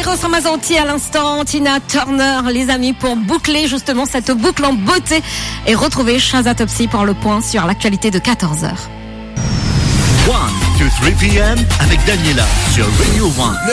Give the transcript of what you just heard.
Eros Ramazzotti à l'instant, Tina Turner, les amis, pour boucler justement cette boucle en beauté et retrouver Shazza Topsy pour le point sur l'actualité de 14h. 1 to 3 p.m. avec Daniela sur Radio 1.